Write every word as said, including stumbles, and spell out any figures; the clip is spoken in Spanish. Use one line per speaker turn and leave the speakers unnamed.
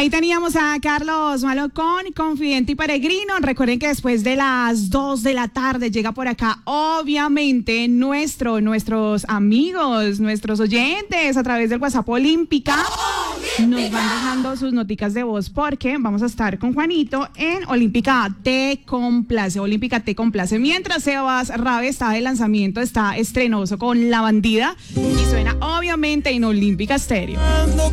Ahí teníamos a Carlos Malocón, Confidente y Peregrino. Recuerden que después de las dos de la tarde llega por acá, obviamente, nuestro, nuestros amigos, nuestros oyentes a través del WhatsApp Olímpica. Nos van dejando sus noticas de voz porque vamos a estar con Juanito en Olímpica Te Complace. Olímpica Te Complace. Mientras Sebas Rabe está de lanzamiento, está estrenoso con La Bandida y suena obviamente en Olímpica Estéreo.